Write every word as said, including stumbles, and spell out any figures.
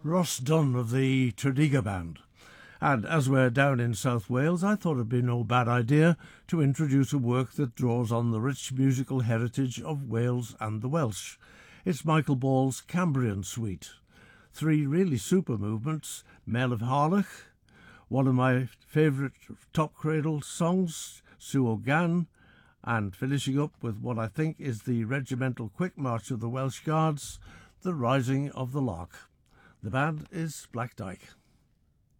Ross Dunn of the Tredegar Band. And as we're down in South Wales, I thought it'd be no bad idea to introduce a work that draws on the rich musical heritage of Wales and the Welsh. It's Michael Ball's Cambrian Suite. Three really super movements: Mel of Harlech, one of my favourite Top Cradle songs, Sue O'Gan, and finishing up with what I think is the regimental quick march of the Welsh Guards, The Rising of the Lark. The band is Black Dyke.